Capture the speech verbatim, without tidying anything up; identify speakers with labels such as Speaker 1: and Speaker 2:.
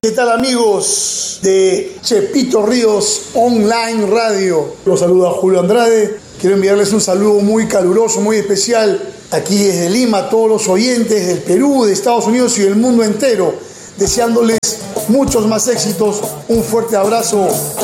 Speaker 1: ¿Qué tal, amigos de Chepito Ríos Online Radio? Los saluda Julio Andrade. Quiero enviarles un saludo muy caluroso, muy especial aquí desde Lima a todos los oyentes del Perú, de Estados Unidos y del mundo entero, deseándoles muchos más éxitos. Un fuerte abrazo